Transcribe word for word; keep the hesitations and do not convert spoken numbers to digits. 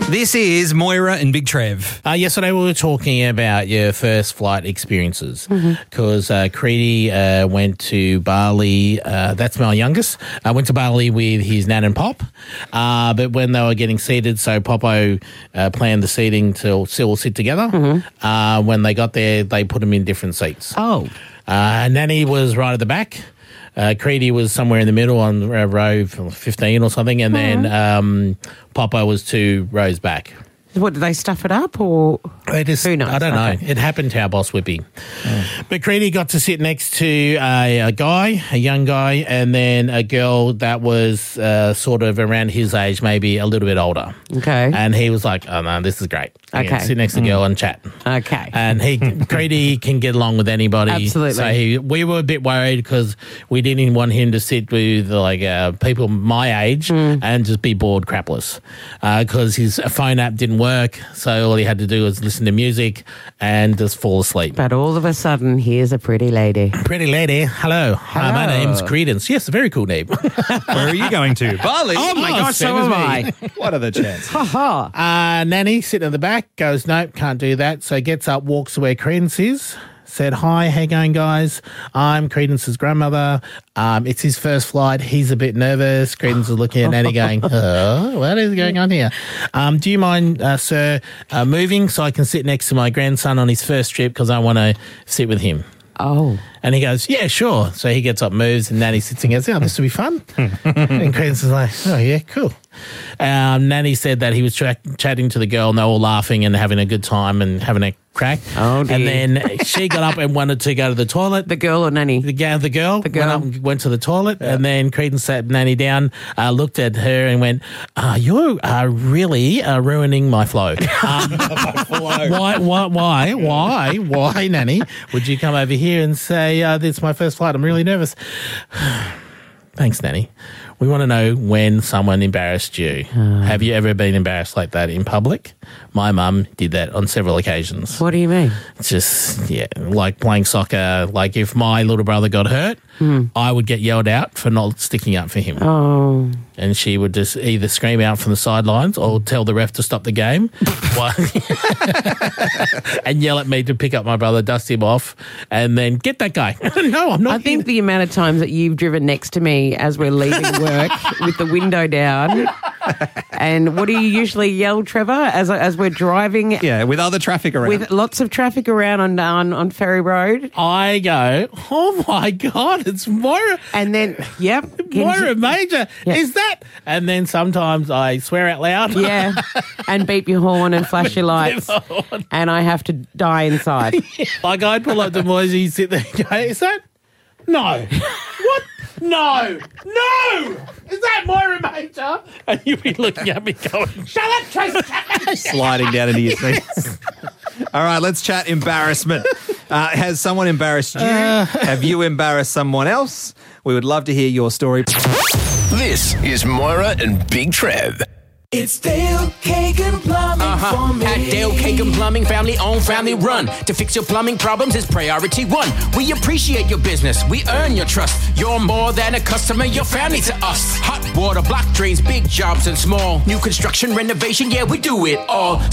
This is Moira and Big Trev. Uh, yesterday we were talking about your first flight experiences because mm-hmm. uh, Creedy uh, went to Bali. Uh, that's my youngest. I went to Bali with his nan and pop. Uh, but when they were getting seated, so Popo uh, planned the seating to still sit together. Mm-hmm. Uh, when they got there, they put them in different seats. Oh. Uh, Nanny was right at the back. Uh, Creedy was somewhere in the middle on uh, row fifteen or something, and mm-hmm. then um, Popo was two rows back. What, did they stuff it up or they just, who knows? I don't okay. know. It happened to our boss Whippy. Mm. But Creedy got to sit next to a, a guy, a young guy, and then a girl that was uh, sort of around his age, maybe a little bit older. Okay. And he was like, oh, no, this is great. I okay. sit next to the girl mm. and chat. Okay. And he, Creedy can get along with anybody. Absolutely. So he, we were a bit worried because we didn't want him to sit with like uh, people my age mm. and just be bored crapless because uh, his phone app didn't work. So all he had to do was listen to music and just fall asleep. But all of a sudden, here's a pretty lady. Pretty lady. Hello. Hello. Uh, my name's Credence. Yes, a very cool name. Where are you going to? Bali? Oh, my Oh, gosh, so same as am me. I. What are the chances? Ha ha. Uh, Nanny sitting in the back goes, nope, can't do that. So gets up, walks to where Credence is. Said, hi, how you going, guys? I'm Credence's grandmother. Um, it's his first flight. He's a bit nervous. Credence is looking at Nanny going, oh, what is going on here? Um, do you mind, uh, sir, uh, moving so I can sit next to my grandson on his first trip because I want to sit with him? Oh. And he goes, yeah, sure. So he gets up, moves, and Nanny sits and goes, oh, this will be fun. And Credence is like, oh, yeah, cool. Um, Nanny said that he was tra- chatting to the girl and they were all laughing and having a good time and having a crack. Oh, dear. And then she got up and wanted to go to the toilet. The girl or Nanny? The, the, the girl. The girl. Went up and went to the toilet. Yeah. And then Credence sat Nanny down, uh, looked at her and went, uh, you're uh, really uh, ruining my flow. Um, my flow. Why, why, why, why, why, Nanny, would you come over here and say, uh, this is my first flight, I'm really nervous. Thanks, Nanny. We want to know when someone embarrassed you. Uh, Have you ever been embarrassed like that in public? My mum did that on several occasions. What do you mean? It's just, yeah, like playing soccer. Like if my little brother got hurt, mm. I would get yelled out for not sticking up for him. Oh. And she would just either scream out from the sidelines or tell the ref to stop the game and yell at me to pick up my brother, dust him off, and then get that guy. No, I'm not. I think the amount of times that you've driven next to me as we're leaving work with the window down. And what do you usually yell, Trevor, as as we're driving? Yeah, with other traffic around. With lots of traffic around on on, on Ferry Road. I go, oh my God, it's Moira. And then, yep. Moira you, Major, yep. is that? And then sometimes I swear out loud. Yeah, and beep your horn and flash your lights. And I have to die inside. Like I'd pull up to Moisey, sit there and go, is that? No. What? No. No. Is that Moira Major? And you'd be looking at me going, shut up, Tracy. Sliding down into your seats. All right, let's chat embarrassment. Uh, has someone embarrassed you? Uh, Have you embarrassed someone else? We would love to hear your story. This is Moira and Big Trev. It's Dale Kagan Plumbing uh-huh. for me. At Dale Kagan Plumbing, family owned, family run. To fix your plumbing problems is priority one. We appreciate your business. We earn your trust. You're more than a customer. You're family to us. Hot water, block drains, big jobs and small. New construction, renovation, yeah, we do it all.